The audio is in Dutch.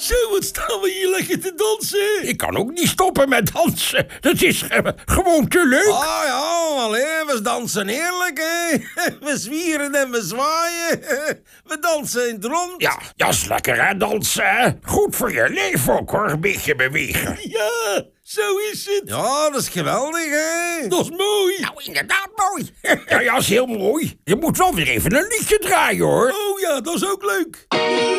Zo, wat staan we hier lekker te dansen. Ik kan ook niet stoppen met dansen. Dat is gewoon te leuk. Ah ja, allee, we dansen heerlijk, hè. We zwieren en we zwaaien. We dansen in het rond. Ja, is lekker hè, dansen. Hè? Goed voor je leven ook hoor, een beetje bewegen. Ja, zo is het. Ja, dat is geweldig, hè. Dat is mooi. Nou, inderdaad mooi. Ja, is heel mooi. Je moet wel weer even een liedje draaien hoor. Oh ja, dat is ook leuk.